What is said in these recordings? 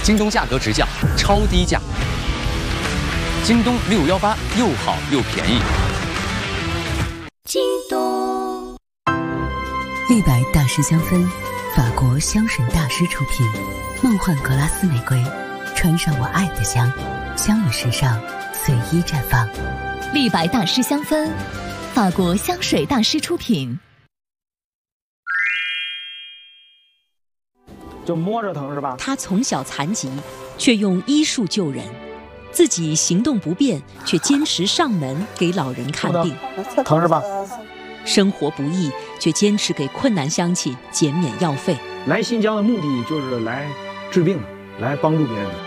京东价格直降，超低价。京东618又好又便宜。 京东立白大师香氛，法国香水大师出品，梦幻格拉斯玫瑰，穿上我爱的香，香与时尚随意绽放。 立白大师香氛，法国香水大师出品。 就摸着疼是吧？ 他从小残疾，却用医术救人；自己行动不便，却坚持上门给老人看病。 疼是吧？ 生活不易，却坚持给困难乡亲减免药费。 来新疆的目的就是来治病的，来帮助别人的。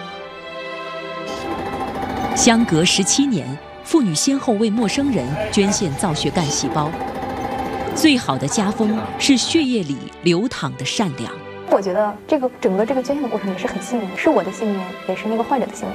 相隔17年，妇女先后为陌生人捐献造血干细胞。最好的家风是血液里流淌的善良。 我觉得整个捐献的过程也是很幸运，是我的幸运，也是那个患者的幸运。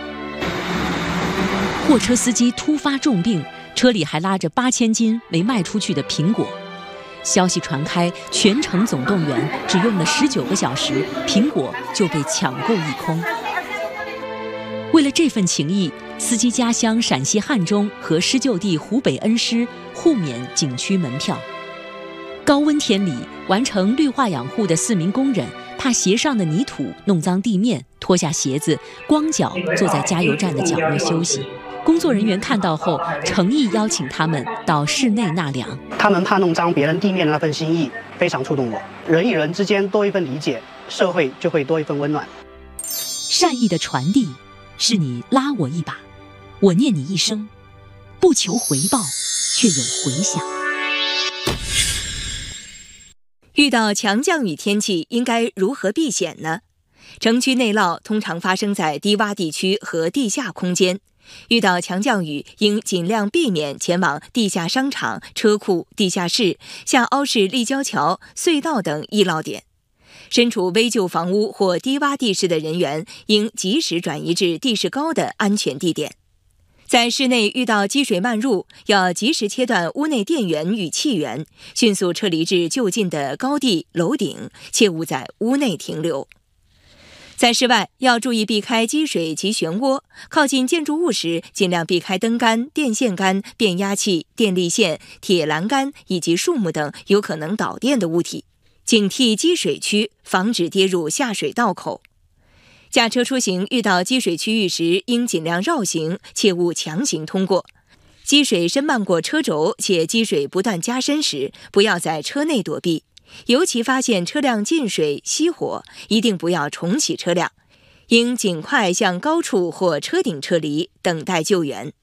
货车司机突发重病，车里还拉着8000斤没卖出去的苹果。消息传开，全城总动员，只用了19个小时，苹果就被抢购一空。为了这份情谊，司机家乡陕西汉中和施救地湖北恩施互免景区门票。高温天里，完成绿化养护的4名工人，怕鞋上的泥土弄脏地面，脱下鞋子，光脚坐在加油站的角落休息。工作人员看到后，诚意邀请他们到室内纳凉。 他们怕弄脏别人地面的那份心意，非常触动我。人与人之间多一份理解，社会就会多一份温暖。 善意的传递，是你拉我一把，我念你一声，不求回报，却有回响。 遇到强降雨天气，应该如何避险呢？城区内涝通常发生在低洼地区和地下空间。遇到强降雨，应尽量避免前往地下商场、车库、地下室、下凹式立交桥、隧道等易涝点。身处危旧房屋或低洼地势的人员，应及时转移至地势高的安全地点。在室内遇到积水漫入，要及时切断屋内电源与气源，迅速撤离至就近的高地、楼顶，切勿在屋内停留。在室外要注意避开积水及漩涡，靠近建筑物时尽量避开灯杆、电线杆、变压器、电力线、铁栏杆以及树木等有可能导电的物体，警惕积水区，防止跌入下水道口。驾车出行遇到积水区域时，应尽量绕行，切勿强行通过。积水深漫过车轴，且积水不断加深时，不要在车内躲避。尤其发现车辆进水、熄火，一定不要重启车辆，应尽快向高处或车顶撤离，等待救援。